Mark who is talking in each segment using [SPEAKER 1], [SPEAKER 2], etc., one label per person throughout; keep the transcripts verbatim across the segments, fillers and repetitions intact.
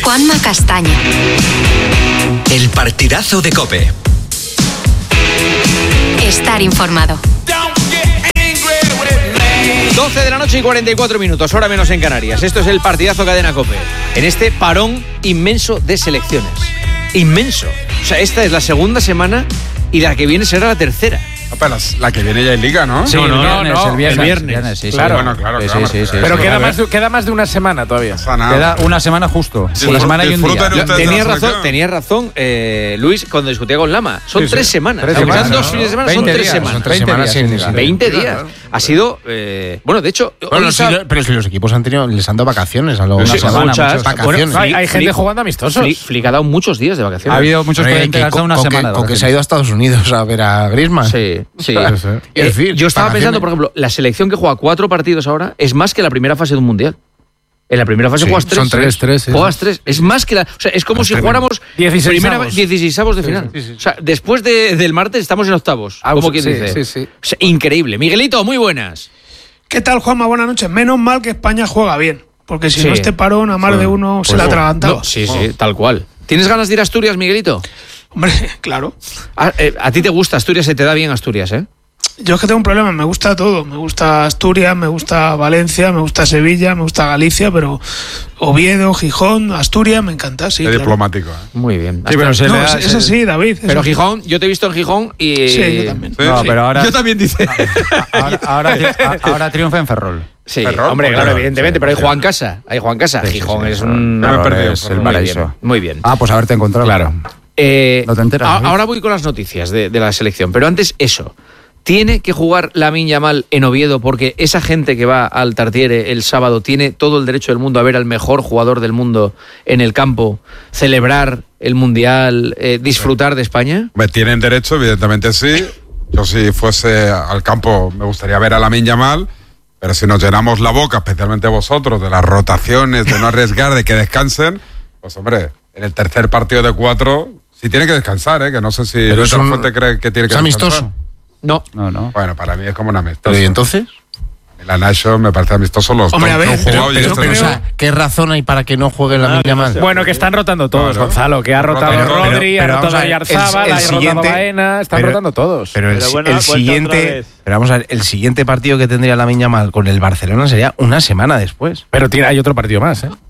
[SPEAKER 1] Juanma Castaño.
[SPEAKER 2] El partidazo de COPE.
[SPEAKER 1] Estar informado.
[SPEAKER 3] doce de la noche y cuarenta y cuatro minutos, hora menos en Canarias. Esto es el partidazo Cadena COPE. En este parón inmenso de selecciones. Inmenso. O sea, esta es la segunda semana y la que viene será la tercera.
[SPEAKER 4] No, pero la que viene ya en Liga, ¿no?
[SPEAKER 3] Sí,
[SPEAKER 5] no, no,
[SPEAKER 3] no,
[SPEAKER 5] no,
[SPEAKER 3] no,
[SPEAKER 5] el viernes.
[SPEAKER 3] El viernes.
[SPEAKER 5] viernes sí,
[SPEAKER 4] claro.
[SPEAKER 5] sí.
[SPEAKER 4] Bueno, claro,
[SPEAKER 5] Sí,
[SPEAKER 4] claro.
[SPEAKER 5] sí, sí, sí.
[SPEAKER 6] Pero
[SPEAKER 5] Sí,
[SPEAKER 6] queda
[SPEAKER 5] a ver.
[SPEAKER 6] más, de, queda más de una semana todavía.
[SPEAKER 5] Queda una semana justo.
[SPEAKER 4] Sí,
[SPEAKER 5] una semana y un día.
[SPEAKER 4] disfruten ustedes
[SPEAKER 3] Tenía
[SPEAKER 4] de la
[SPEAKER 3] razón,
[SPEAKER 4] selección.
[SPEAKER 3] tenía razón eh, Luis cuando discutía con Lama. Son
[SPEAKER 5] Sí, sí.
[SPEAKER 3] tres semanas.
[SPEAKER 5] Tres
[SPEAKER 3] Aunque sean
[SPEAKER 5] semanas,
[SPEAKER 3] dos
[SPEAKER 5] ¿no?
[SPEAKER 3] fines de semana, son
[SPEAKER 5] veinte
[SPEAKER 3] tres
[SPEAKER 5] días,
[SPEAKER 3] semanas.
[SPEAKER 5] son tres
[SPEAKER 7] veinte
[SPEAKER 5] semanas
[SPEAKER 7] días
[SPEAKER 5] sin
[SPEAKER 7] sin
[SPEAKER 5] liga.
[SPEAKER 3] veinte días. Ha sido. Eh, bueno, de hecho.
[SPEAKER 7] Bueno,
[SPEAKER 3] hoy
[SPEAKER 7] sí,
[SPEAKER 3] sab-
[SPEAKER 7] lo- pero si los equipos han tenido, les han dado vacaciones a los
[SPEAKER 3] Sí,
[SPEAKER 5] una semana,
[SPEAKER 3] muchas.
[SPEAKER 5] muchas
[SPEAKER 7] vacaciones.
[SPEAKER 6] Bueno, hay, hay gente
[SPEAKER 3] Flick-
[SPEAKER 6] jugando amistosos.
[SPEAKER 3] Flick, Flick ha dado muchos días de vacaciones.
[SPEAKER 5] Ha habido muchos
[SPEAKER 7] Oye,
[SPEAKER 5] que han
[SPEAKER 7] que
[SPEAKER 5] gastado
[SPEAKER 7] con-
[SPEAKER 5] una
[SPEAKER 7] con que-
[SPEAKER 5] semana. de
[SPEAKER 7] con que se ha
[SPEAKER 5] vacaciones.
[SPEAKER 7] ido a Estados Unidos a ver a Griezmann.
[SPEAKER 3] Sí, sí.
[SPEAKER 7] Quiero
[SPEAKER 3] Eh,
[SPEAKER 7] decir,
[SPEAKER 3] yo estaba
[SPEAKER 7] vacaciones.
[SPEAKER 3] pensando, por ejemplo, la selección que juega cuatro partidos ahora es más que la primera fase de un mundial. En la primera fase
[SPEAKER 7] Sí,
[SPEAKER 3] juegas tres.
[SPEAKER 7] son tres, tres, sí,
[SPEAKER 3] Juegas tres. Es más que la. O sea, es como si jugáramos
[SPEAKER 6] dieciseisavos.
[SPEAKER 3] primera dieciseisavos de final.
[SPEAKER 6] Sí, sí, sí.
[SPEAKER 3] O sea, después de- del martes estamos en octavos.
[SPEAKER 6] Ah,
[SPEAKER 3] como quien
[SPEAKER 6] sí,
[SPEAKER 3] dice.
[SPEAKER 6] sí, sí.
[SPEAKER 3] O sea, increíble. Miguelito, muy buenas.
[SPEAKER 8] ¿Qué tal, Juanma? Buenas noches. Menos mal que España juega bien, porque si
[SPEAKER 3] Sí.
[SPEAKER 8] no este parón a más de uno se
[SPEAKER 3] Pues,
[SPEAKER 8] la atragantaba.
[SPEAKER 3] no, sí, sí, tal cual. ¿Tienes ganas de ir a Asturias, Miguelito?
[SPEAKER 8] Hombre, claro.
[SPEAKER 3] A, eh, a ti te gusta Asturias, se te da bien Asturias, ¿eh?
[SPEAKER 8] Yo es que tengo un problema, me gusta todo. Me gusta Asturias, me gusta Valencia, me gusta Sevilla, me gusta Galicia, pero Oviedo, Gijón, Asturias, me encanta, sí.
[SPEAKER 4] Qué
[SPEAKER 8] claro.
[SPEAKER 4] diplomático, ¿eh?
[SPEAKER 3] Muy bien.
[SPEAKER 5] Sí, pero se
[SPEAKER 8] No,
[SPEAKER 5] le da-
[SPEAKER 8] es, es
[SPEAKER 5] se-
[SPEAKER 8] así, David. es
[SPEAKER 3] Pero
[SPEAKER 8] así.
[SPEAKER 3] Gijón, yo te he visto en Gijón y.
[SPEAKER 8] Sí, yo también.
[SPEAKER 4] Sí,
[SPEAKER 5] No,
[SPEAKER 4] sí.
[SPEAKER 5] pero ahora,
[SPEAKER 3] Yo también dice.
[SPEAKER 5] ahora, ahora, tri- ahora triunfa en Ferrol.
[SPEAKER 3] Sí,
[SPEAKER 4] Ferrol,
[SPEAKER 3] hombre, claro,
[SPEAKER 4] claro,
[SPEAKER 3] evidentemente,
[SPEAKER 4] sí,
[SPEAKER 3] pero hay
[SPEAKER 4] sí.
[SPEAKER 3] Juan Casa. Hay Juan Casa.
[SPEAKER 5] Sí, sí,
[SPEAKER 3] Gijón
[SPEAKER 5] sí,
[SPEAKER 3] es
[SPEAKER 5] sí.
[SPEAKER 3] un.
[SPEAKER 4] Ya me he perdido.
[SPEAKER 5] Es el
[SPEAKER 3] Muy
[SPEAKER 5] paraíso.
[SPEAKER 3] bien, muy bien.
[SPEAKER 5] Ah, pues haberte encontrado.
[SPEAKER 3] Claro. Eh,
[SPEAKER 5] No te enteras,
[SPEAKER 3] a-
[SPEAKER 5] ¿no?
[SPEAKER 3] ahora voy con las noticias de, de la selección, pero antes eso. ¿Tiene que jugar Lamine Yamal en Oviedo porque esa gente que va al Tartiere el sábado tiene todo el derecho del mundo a ver al mejor jugador del mundo en el campo, celebrar el Mundial, eh, disfrutar de España?
[SPEAKER 4] Me tienen derecho, evidentemente sí. Yo si fuese al campo me gustaría ver a Lamine Yamal, pero si nos llenamos la boca, especialmente vosotros, de las rotaciones, de no arriesgar, de que descansen, pues hombre, en el tercer partido de cuatro, sí tiene que descansar, ¿eh? Que no sé si
[SPEAKER 7] Pero
[SPEAKER 4] Luis
[SPEAKER 7] es un-
[SPEAKER 4] Fuente cree que tiene que
[SPEAKER 7] Es
[SPEAKER 4] descansar.
[SPEAKER 7] amistoso.
[SPEAKER 3] No.
[SPEAKER 5] No, no.
[SPEAKER 4] Bueno, para mí es como un amistoso.
[SPEAKER 7] Pero ¿y entonces?
[SPEAKER 4] La Nation me parece amistoso los
[SPEAKER 8] Hombre,
[SPEAKER 4] dos
[SPEAKER 8] a
[SPEAKER 4] que han
[SPEAKER 8] ver,
[SPEAKER 4] jugado
[SPEAKER 8] pero-
[SPEAKER 4] y
[SPEAKER 8] pero
[SPEAKER 4] este
[SPEAKER 8] creo-
[SPEAKER 4] no.
[SPEAKER 7] O sea, ¿qué razón hay para que no juegue la Lamine Yamal?
[SPEAKER 6] Bueno, que están rotando todos,
[SPEAKER 4] Claro.
[SPEAKER 6] Gonzalo. Que ha rotado
[SPEAKER 4] Pero- pero-
[SPEAKER 6] Rodri, ha
[SPEAKER 7] pero
[SPEAKER 6] rotado
[SPEAKER 7] vamos a ver,
[SPEAKER 6] Yarzábal,
[SPEAKER 7] el- el
[SPEAKER 6] ha rotado
[SPEAKER 7] siguiente-
[SPEAKER 6] Baena. Están
[SPEAKER 7] pero-
[SPEAKER 6] rotando todos.
[SPEAKER 7] Pero el,
[SPEAKER 9] Pero bueno,
[SPEAKER 7] el
[SPEAKER 9] vuelta otra
[SPEAKER 7] siguiente,
[SPEAKER 9] vez.
[SPEAKER 7] pero vamos a ver, el siguiente partido que tendría Lamine Yamal con el Barcelona sería una semana después.
[SPEAKER 6] Pero tiene, hay otro partido más, ¿eh?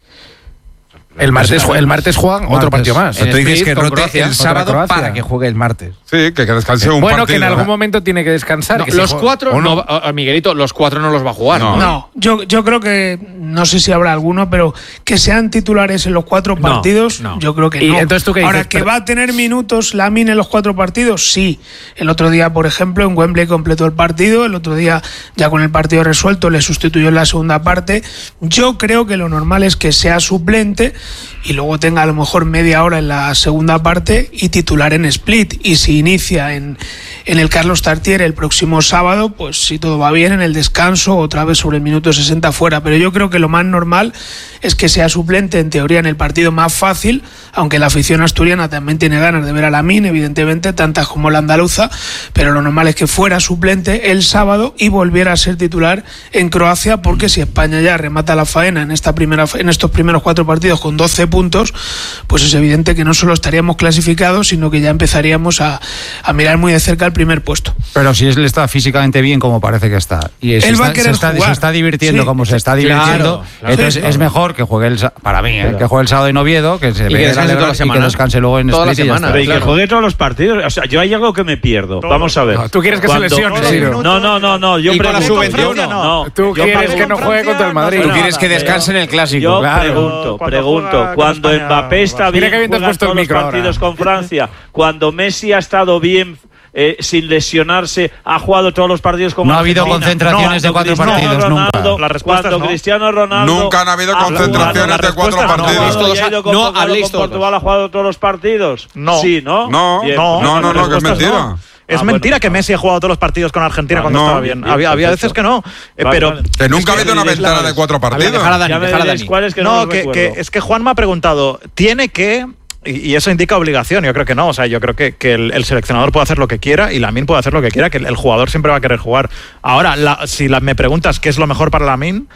[SPEAKER 6] El martes, el martes juegan otro
[SPEAKER 7] Martes.
[SPEAKER 6] partido más.
[SPEAKER 7] O sea, tú dices
[SPEAKER 3] Split
[SPEAKER 7] que
[SPEAKER 3] con
[SPEAKER 7] rote
[SPEAKER 3] Croacia.
[SPEAKER 7] el
[SPEAKER 6] Otra
[SPEAKER 7] sábado
[SPEAKER 6] Croacia.
[SPEAKER 7] para que juegue el martes.
[SPEAKER 4] Sí, que, que descanse un
[SPEAKER 6] Bueno,
[SPEAKER 4] partido.
[SPEAKER 6] que en algún momento tiene que descansar.
[SPEAKER 3] No,
[SPEAKER 6] que si
[SPEAKER 3] los
[SPEAKER 6] juega-
[SPEAKER 3] cuatro,
[SPEAKER 7] ¿o no?
[SPEAKER 3] no, a- a Miguelito, los cuatro no los va a jugar.
[SPEAKER 4] No.
[SPEAKER 8] No, yo, yo creo que, no sé si habrá alguno, pero que sean titulares en los cuatro
[SPEAKER 3] No,
[SPEAKER 8] partidos,
[SPEAKER 3] no.
[SPEAKER 8] yo creo que
[SPEAKER 6] Y
[SPEAKER 8] no.
[SPEAKER 6] entonces, ¿tú qué
[SPEAKER 8] Ahora,
[SPEAKER 6] dices?
[SPEAKER 8] que
[SPEAKER 6] Pero-
[SPEAKER 8] va a tener minutos Lamine en los cuatro partidos, sí. El otro día, por ejemplo, en Wembley completó el partido, el otro día, ya con el partido resuelto, le sustituyó en la segunda parte. Yo creo que lo normal es que sea suplente y luego tenga a lo mejor media hora en la segunda parte y titular en Split. Y si inicia en, en el Carlos Tartiere el próximo sábado, pues si todo va bien, en el descanso, otra vez sobre el minuto sesenta fuera. Pero yo creo que lo más normal es que sea suplente, en teoría, en el partido más fácil, aunque la afición asturiana también tiene ganas de ver a Lamine, evidentemente, tantas como la andaluza, pero lo normal es que fuera suplente el sábado y volviera a ser titular en Croacia, porque si España ya remata la faena en, esta primera, en estos primeros cuatro partidos con doce puntos, pues es evidente que no solo estaríamos clasificados, sino que ya empezaríamos a, a mirar muy de cerca el primer puesto.
[SPEAKER 5] Pero si él está físicamente bien como parece que está y se,
[SPEAKER 8] Él va
[SPEAKER 5] está,
[SPEAKER 8] a querer
[SPEAKER 5] se, está,
[SPEAKER 8] jugar.
[SPEAKER 5] se está divirtiendo
[SPEAKER 8] Sí.
[SPEAKER 5] como se está divirtiendo,
[SPEAKER 3] Claro, claro.
[SPEAKER 5] entonces
[SPEAKER 8] Sí,
[SPEAKER 5] es
[SPEAKER 8] claro.
[SPEAKER 5] mejor que juegue el sa- para mí, ¿eh? que juegue el sábado en Oviedo, que se
[SPEAKER 3] Y que
[SPEAKER 5] vea
[SPEAKER 3] descanse
[SPEAKER 5] la
[SPEAKER 3] toda la
[SPEAKER 5] y
[SPEAKER 3] semana.
[SPEAKER 5] que descanse luego en
[SPEAKER 3] Toda la
[SPEAKER 5] Split y ya
[SPEAKER 3] semana.
[SPEAKER 5] está.
[SPEAKER 9] Pero y
[SPEAKER 3] claro.
[SPEAKER 9] que juegue todos los partidos. O sea, yo hay algo que me pierdo. Vamos a ver.
[SPEAKER 6] No, ¿tú quieres que se
[SPEAKER 9] Cuando-
[SPEAKER 6] lesione, Ciro?
[SPEAKER 9] No, no, no, no. Yo
[SPEAKER 3] Y con la
[SPEAKER 9] pregunto.
[SPEAKER 3] sub veintiuno.
[SPEAKER 9] No,
[SPEAKER 6] Tú
[SPEAKER 9] yo
[SPEAKER 6] quieres que
[SPEAKER 9] pregunto-
[SPEAKER 6] no juegue contra el Madrid.
[SPEAKER 7] Tú
[SPEAKER 9] No,
[SPEAKER 7] quieres que
[SPEAKER 9] pero-
[SPEAKER 7] descanse en el clásico.
[SPEAKER 9] Yo
[SPEAKER 7] claro.
[SPEAKER 9] pregunto,
[SPEAKER 10] Cuando
[SPEAKER 9] pregunto.
[SPEAKER 10] juega con
[SPEAKER 9] Cuando
[SPEAKER 10] España,
[SPEAKER 9] Mbappé está
[SPEAKER 6] Mira
[SPEAKER 9] bien,
[SPEAKER 6] que bien te has
[SPEAKER 9] juega
[SPEAKER 6] puesto el
[SPEAKER 9] todos los
[SPEAKER 6] micro ahora.
[SPEAKER 9] partidos con Francia. Cuando Messi ha estado bien, eh, sin lesionarse, ha jugado todos los partidos con
[SPEAKER 5] No ha habido
[SPEAKER 9] Argentina.
[SPEAKER 5] concentraciones de cuatro
[SPEAKER 9] Cristiano
[SPEAKER 5] partidos,
[SPEAKER 9] Ronaldo,
[SPEAKER 5] nunca.
[SPEAKER 10] La respuesta
[SPEAKER 9] Cuando
[SPEAKER 10] es no.
[SPEAKER 9] Cristiano Ronaldo
[SPEAKER 4] Nunca han habido
[SPEAKER 9] ha
[SPEAKER 4] concentraciones
[SPEAKER 9] jugado-
[SPEAKER 4] de cuatro
[SPEAKER 10] respuesta es no.
[SPEAKER 4] partidos.
[SPEAKER 3] Todos-
[SPEAKER 9] ¿Y ha ido con
[SPEAKER 3] no
[SPEAKER 9] Portugal,
[SPEAKER 3] habléis
[SPEAKER 9] con
[SPEAKER 3] todos.
[SPEAKER 9] Portugal ha jugado todos los partidos?
[SPEAKER 10] No.
[SPEAKER 9] Sí, ¿no?
[SPEAKER 4] No,
[SPEAKER 9] Bien,
[SPEAKER 10] no,
[SPEAKER 9] pues
[SPEAKER 4] no,
[SPEAKER 9] la
[SPEAKER 4] no, no, que es
[SPEAKER 9] respuesta
[SPEAKER 4] mentira.
[SPEAKER 9] no.
[SPEAKER 10] Es
[SPEAKER 9] Ah,
[SPEAKER 10] mentira
[SPEAKER 9] bueno,
[SPEAKER 10] que Messi ha jugado todos los partidos con Argentina
[SPEAKER 9] Ah,
[SPEAKER 10] cuando
[SPEAKER 4] no.
[SPEAKER 10] estaba bien.
[SPEAKER 9] Bien,
[SPEAKER 10] había, había
[SPEAKER 9] perfecto.
[SPEAKER 10] veces que no. Eh,
[SPEAKER 9] Vale,
[SPEAKER 10] pero
[SPEAKER 9] vale.
[SPEAKER 4] Que nunca ha
[SPEAKER 9] Es
[SPEAKER 4] habido
[SPEAKER 9] que
[SPEAKER 4] una
[SPEAKER 9] me diréis
[SPEAKER 4] ventana
[SPEAKER 9] la-
[SPEAKER 4] de cuatro
[SPEAKER 3] A ver,
[SPEAKER 4] partidos.
[SPEAKER 3] dejar a Dani,
[SPEAKER 9] Ya me
[SPEAKER 3] dejar a
[SPEAKER 9] diréis
[SPEAKER 3] Dani.
[SPEAKER 9] cuáles que no,
[SPEAKER 10] no,
[SPEAKER 9] los
[SPEAKER 10] que,
[SPEAKER 9] recuerdo.
[SPEAKER 10] que es que Juanma ha preguntado, ¿tiene que...? Y, y eso indica obligación, yo creo que no. O sea, yo creo que, que el, el seleccionador puede hacer lo que quiera y Lamine puede hacer lo que quiera, que el, el jugador siempre va a querer jugar. Ahora, la- si la- me preguntas qué es lo mejor para Lamine,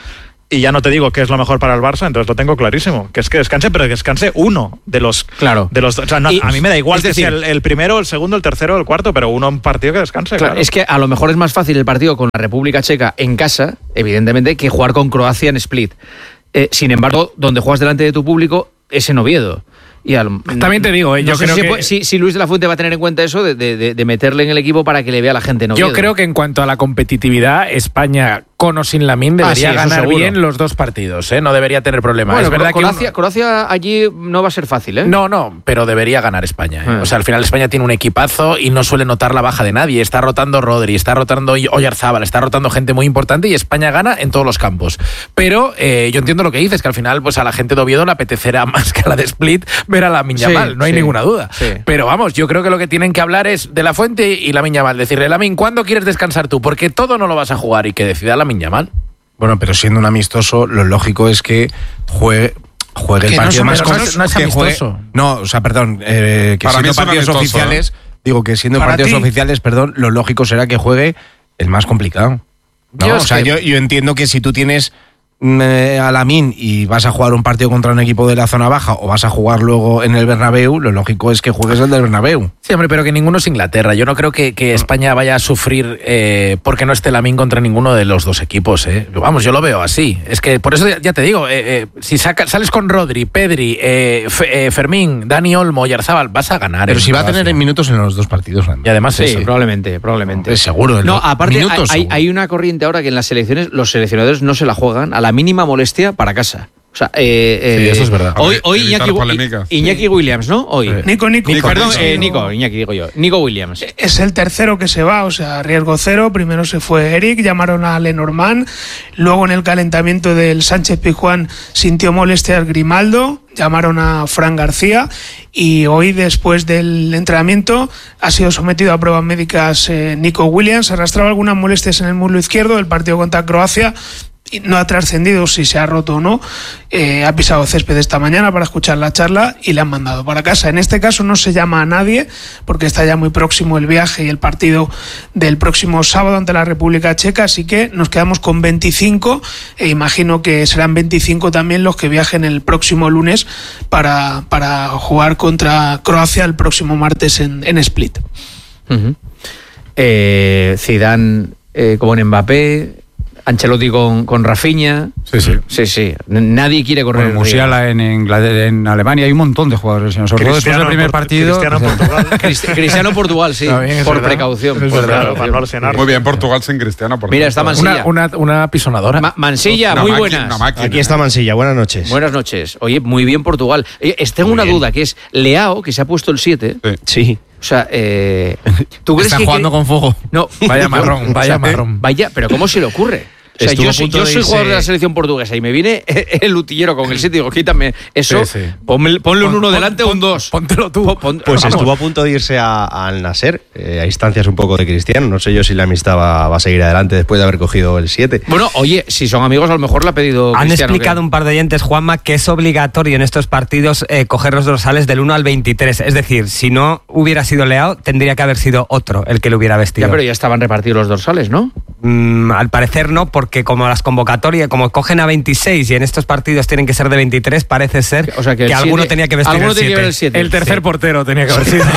[SPEAKER 10] Y ya no te digo qué es lo mejor para el Barça, entonces lo tengo clarísimo. Que es que descanse, pero que descanse uno de los...
[SPEAKER 3] Claro.
[SPEAKER 10] De los, o sea, no,
[SPEAKER 3] Y,
[SPEAKER 10] a mí me da igual
[SPEAKER 3] es
[SPEAKER 10] que
[SPEAKER 3] decir,
[SPEAKER 10] sea el, el primero, el segundo, el tercero, el cuarto, pero uno en partido que descanse.
[SPEAKER 3] Claro,
[SPEAKER 10] Claro.
[SPEAKER 3] es que a lo mejor es más fácil el partido con la República Checa en casa, evidentemente, que jugar con Croacia en Split. Eh, sin embargo, donde juegas delante de tu público es en Oviedo. Y al,
[SPEAKER 6] También te digo, eh,
[SPEAKER 3] no
[SPEAKER 6] yo
[SPEAKER 3] sé
[SPEAKER 6] creo
[SPEAKER 3] si,
[SPEAKER 6] que...
[SPEAKER 3] puede- si, si Luis de la Fuente va a tener en cuenta eso de, de- de- de meterle en el equipo para que le vea a la gente en Oviedo.
[SPEAKER 6] Yo creo que en cuanto a la competitividad, España con o sin Lamine
[SPEAKER 3] Ah,
[SPEAKER 6] debería
[SPEAKER 3] sí, eso
[SPEAKER 6] ganar
[SPEAKER 3] seguro.
[SPEAKER 6] bien los dos partidos, ¿eh? No debería tener problema.
[SPEAKER 3] Bueno,
[SPEAKER 6] es verdad que
[SPEAKER 3] Croacia,
[SPEAKER 6] uno-
[SPEAKER 3] Croacia allí no va a ser fácil, ¿eh?
[SPEAKER 6] No, no, pero debería ganar España. ¿eh?
[SPEAKER 3] Ah.
[SPEAKER 6] O sea, al final España tiene un equipazo y no suele notar la baja de nadie. Está rotando Rodri, está rotando Oyarzábal, está rotando gente muy importante y España gana en todos los campos. Pero eh, yo entiendo lo que dices, que al final pues a la gente de Oviedo le apetecerá más que a la de Split ver a Lamine
[SPEAKER 3] Sí,
[SPEAKER 6] Yamal, no hay
[SPEAKER 3] sí,
[SPEAKER 6] ninguna duda.
[SPEAKER 3] sí.
[SPEAKER 6] Pero vamos, yo creo que lo que tienen que hablar es de la Fuente y Lamine Yamal. Decirle, Lamine, ¿cuándo quieres descansar tú? Porque todo no lo vas a jugar y que decida Lamine Yamal.
[SPEAKER 7] Bueno, pero siendo un amistoso, lo lógico es que juegue, juegue el
[SPEAKER 6] Que no
[SPEAKER 7] partido
[SPEAKER 6] es-
[SPEAKER 7] más
[SPEAKER 6] pero no es-
[SPEAKER 7] con-
[SPEAKER 6] no es
[SPEAKER 7] que juegue-
[SPEAKER 6] amistoso.
[SPEAKER 7] No, o sea, perdón, eh, que
[SPEAKER 4] Para mí
[SPEAKER 7] siendo
[SPEAKER 4] es un
[SPEAKER 7] partidos
[SPEAKER 4] amistoso,
[SPEAKER 7] oficiales, digo que siendo
[SPEAKER 8] Para
[SPEAKER 7] partidos
[SPEAKER 8] ti.
[SPEAKER 7] oficiales, perdón, lo lógico será que juegue el más complicado. ¿no?
[SPEAKER 3] Yo
[SPEAKER 7] o
[SPEAKER 3] es
[SPEAKER 7] sea,
[SPEAKER 3] que-
[SPEAKER 7] yo, yo entiendo que si tú tienes mm, eh, a Lamine y vas a jugar un partido contra un equipo de la zona baja o vas a jugar luego en el Bernabéu, lo lógico es que juegues el del Bernabéu.
[SPEAKER 6] Sí, hombre, pero que ninguno es Inglaterra. Yo no creo que, que España vaya a sufrir eh, porque no esté Lamine contra ninguno de los dos equipos. Eh. Vamos, yo lo veo así. Es que por eso ya, ya te digo, eh, eh, si saca- sales con Rodri, Pedri, eh, Fe- eh, Fermín, Dani Olmo y Arzabal, vas a ganar.
[SPEAKER 7] Pero
[SPEAKER 6] en
[SPEAKER 7] si va a
[SPEAKER 6] Croacia.
[SPEAKER 7] tener en minutos en los dos partidos.
[SPEAKER 6] Y además
[SPEAKER 3] Sí,
[SPEAKER 6] eso.
[SPEAKER 3] probablemente, probablemente.
[SPEAKER 7] Hombre, seguro, en
[SPEAKER 3] No,
[SPEAKER 7] los
[SPEAKER 3] aparte
[SPEAKER 7] minutos,
[SPEAKER 3] hay,
[SPEAKER 7] seguro.
[SPEAKER 3] hay una corriente ahora que en las selecciones los seleccionadores no se la juegan a la mínima molestia para casa. O sea, eh, eh,
[SPEAKER 6] Sí, eso es verdad.
[SPEAKER 3] Hoy, hoy
[SPEAKER 4] Evitar
[SPEAKER 3] Iñaki,
[SPEAKER 4] polémicas.
[SPEAKER 3] Iñaki Williams, ¿no? Hoy.
[SPEAKER 8] Nico, Nico.
[SPEAKER 3] Nico, perdón,
[SPEAKER 8] Nico.
[SPEAKER 3] eh, Nico, Iñaki digo yo. Nico Williams.
[SPEAKER 8] Es el tercero que se va, o sea, riesgo cero. Primero se fue Eric, llamaron a Lenormand. Luego en el calentamiento del Sánchez Pizjuán sintió molestias Grimaldo, llamaron a Fran García. Y hoy, después del entrenamiento, ha sido sometido a pruebas médicas eh, Nico Williams. Arrastraba algunas molestias en el muslo izquierdo del partido contra Croacia. Y no ha trascendido si se ha roto o no. Eh, ha pisado césped esta mañana para escuchar la charla y le han mandado para casa. En este caso no se llama a nadie porque está ya muy próximo el viaje y el partido del próximo sábado ante la República Checa, así que nos quedamos con veinticinco e imagino que serán veinticinco también los que viajen el próximo lunes para, para jugar contra Croacia el próximo martes en, en Split.
[SPEAKER 3] Ujú. eh, Zidane eh, como en Mbappé, Ancelotti con, con Rafinha.
[SPEAKER 5] Sí, sí.
[SPEAKER 3] Sí, sí. Nadie quiere correr.
[SPEAKER 5] Bueno,
[SPEAKER 3] el riesgo.
[SPEAKER 5] Musiala en, Inglaterra- en Alemania, hay un montón de jugadores, sobre todo después
[SPEAKER 10] Cristiano
[SPEAKER 5] del primer
[SPEAKER 10] en Port-
[SPEAKER 5] partido.
[SPEAKER 10] Cristiano en Portugal.
[SPEAKER 3] Cristi- Cristiano Portugal, sí.
[SPEAKER 6] Está bien, es
[SPEAKER 3] por
[SPEAKER 6] verdad.
[SPEAKER 3] precaución.
[SPEAKER 6] Es
[SPEAKER 3] por
[SPEAKER 6] verdad,
[SPEAKER 10] Claro, para no
[SPEAKER 3] precaución.
[SPEAKER 10] lesionar.
[SPEAKER 4] Muy bien, Portugal sin Cristiano. por
[SPEAKER 3] Mira,
[SPEAKER 4] cierto.
[SPEAKER 3] está Mansilla.
[SPEAKER 6] Una, una, una pisonadora.
[SPEAKER 3] Ma- Mansilla,
[SPEAKER 4] Una
[SPEAKER 3] muy
[SPEAKER 4] maqui-
[SPEAKER 3] buenas.
[SPEAKER 4] una máquina.
[SPEAKER 11] Aquí está Mansilla, buenas noches.
[SPEAKER 3] Buenas noches. Oye, muy bien Portugal. Oye, es- tengo
[SPEAKER 11] Muy
[SPEAKER 3] una
[SPEAKER 11] bien.
[SPEAKER 3] duda, que es Leao, que se ha puesto el siete.
[SPEAKER 11] Sí.
[SPEAKER 3] O sea, eh, ¿tú crees
[SPEAKER 7] Está
[SPEAKER 3] que...
[SPEAKER 7] jugando con fuego.
[SPEAKER 3] No,
[SPEAKER 6] Vaya marrón, vaya marrón.
[SPEAKER 3] Vaya, pero ¿cómo se le ocurre? O sea,
[SPEAKER 11] Estuvo
[SPEAKER 3] yo
[SPEAKER 11] a
[SPEAKER 3] soy,
[SPEAKER 11] punto
[SPEAKER 3] yo
[SPEAKER 11] de
[SPEAKER 3] soy
[SPEAKER 11] irse-
[SPEAKER 3] jugador de la selección portuguesa y me viene el utillero con el siete y digo, quítame eso,
[SPEAKER 6] Sí, sí.
[SPEAKER 3] ponme- ponle un
[SPEAKER 6] Pon-
[SPEAKER 3] uno
[SPEAKER 6] pon-
[SPEAKER 3] delante o un dos.
[SPEAKER 6] Póntelo tú.
[SPEAKER 3] Pon- pon-
[SPEAKER 11] Pues
[SPEAKER 3] vamos.
[SPEAKER 11] estuvo a punto de irse a- al Nasser, eh, a instancias un poco de Cristiano. No sé yo si la amistad va, va a seguir adelante después de haber cogido el siete.
[SPEAKER 3] Bueno, oye, si son amigos, a lo mejor le ha pedido
[SPEAKER 12] Han
[SPEAKER 3] Cristiano
[SPEAKER 12] explicado
[SPEAKER 3] que-
[SPEAKER 12] un par de oyentes, Juanma, que es obligatorio en estos partidos eh, coger los dorsales del uno al veintitrés. Es decir, si no hubiera sido Leao, tendría que haber sido otro el que lo hubiera vestido.
[SPEAKER 3] Ya, pero ya estaban repartidos los dorsales, ¿no?
[SPEAKER 12] Mm, al parecer no, porque como las convocatorias, como cogen a veintiséis y en estos partidos tienen que ser de veintitrés, parece ser
[SPEAKER 3] O sea, que, el
[SPEAKER 12] alguno
[SPEAKER 3] siete-
[SPEAKER 12] tenía que vestir
[SPEAKER 3] alguno
[SPEAKER 12] el
[SPEAKER 3] tenía que ver
[SPEAKER 12] siete.
[SPEAKER 3] el siete.
[SPEAKER 6] El tercer
[SPEAKER 3] Sí.
[SPEAKER 6] portero tenía que haber sido.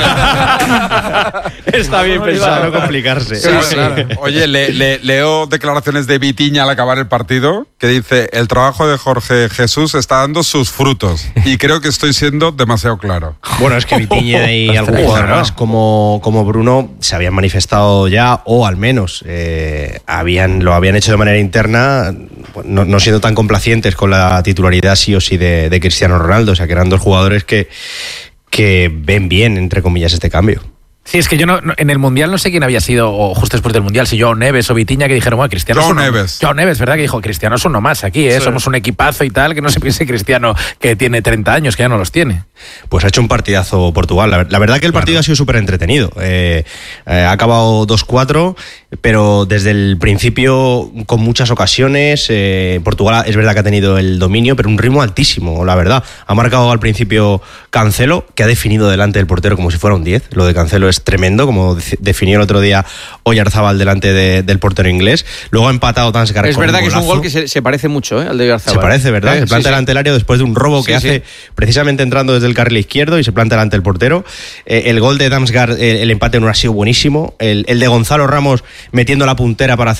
[SPEAKER 3] Está bien
[SPEAKER 11] Para
[SPEAKER 3] pensado.
[SPEAKER 11] no complicarse.
[SPEAKER 3] Sí, sí.
[SPEAKER 4] Oye, le- le- leo declaraciones de Vitiña al acabar el partido, que dice, el trabajo de Jorge Jesús está dando sus frutos y creo que estoy siendo demasiado claro.
[SPEAKER 11] Bueno, es que Vitinha y algún jugador más como, como Bruno se habían manifestado ya, o al menos eh, habían, lo habían hecho de manera interna, no, no siendo tan complacientes con la titularidad sí o sí de, de Cristiano Ronaldo. O sea, que eran dos jugadores que, que ven bien, entre comillas, este cambio.
[SPEAKER 6] Sí, es que yo no, no- en el Mundial no sé quién había sido, o justo después del Mundial, si Joao Neves o Vitiña, que dijeron, bueno, Cristiano
[SPEAKER 4] Joao
[SPEAKER 6] es uno-
[SPEAKER 4] Neves.
[SPEAKER 6] Joao Neves, ¿verdad? Que dijo, Cristiano es uno más aquí, ¿eh?
[SPEAKER 10] Sí.
[SPEAKER 6] Somos un equipazo y tal, que no se piense Cristiano que tiene treinta años, que ya no los tiene.
[SPEAKER 11] Pues ha hecho un partidazo Portugal. La, ver- la verdad que el partido ha sido súper entretenido. Eh, eh, ha acabado dos cuatro. pero desde el principio con muchas ocasiones. eh, Portugal es verdad que ha tenido el dominio, pero un ritmo altísimo, la verdad. Ha marcado al principio Cancelo, que ha definido delante del portero como si fuera un diez. Lo de Cancelo es tremendo, como de- definió el otro día Oyarzábal delante de- del portero inglés. Luego ha empatado Damsgaard
[SPEAKER 3] Es
[SPEAKER 11] con
[SPEAKER 3] verdad que es un
[SPEAKER 11] golazo.
[SPEAKER 3] gol que se, se parece mucho ¿eh? al de Oyarzábal.
[SPEAKER 11] Se parece, ¿verdad?
[SPEAKER 3] Eh,
[SPEAKER 11] se planta
[SPEAKER 3] sí, sí.
[SPEAKER 11] delante del área después de un robo que
[SPEAKER 3] Sí,
[SPEAKER 11] hace
[SPEAKER 3] sí.
[SPEAKER 11] precisamente entrando desde el carril izquierdo y se planta delante del portero. Eh, el gol de Damsgaard, eh, el empate no ha sido buenísimo. El, el de Gonzalo Ramos metiendo la puntera para